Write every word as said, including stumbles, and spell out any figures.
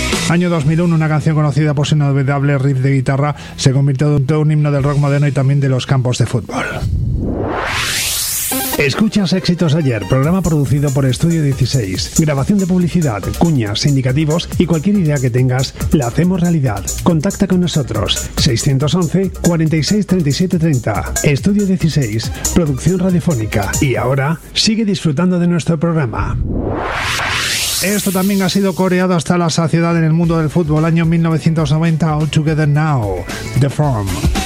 Año dos mil uno, una canción conocida por su inolvidable riff de guitarra se convirtió en todo un himno del rock moderno y también de los campos de fútbol. Escuchas Éxitos de Ayer, programa producido por Estudio dieciséis. Grabación de publicidad, cuñas, indicativos y cualquier idea que tengas, la hacemos realidad. Contacta con nosotros. seiscientos once, cuarenta y seis, treinta y siete, treinta. Estudio dieciséis, producción radiofónica. Y ahora, sigue disfrutando de nuestro programa. Esto también ha sido coreado hasta la saciedad en el mundo del fútbol. Año mil novecientos noventa, All Together Now, The Form.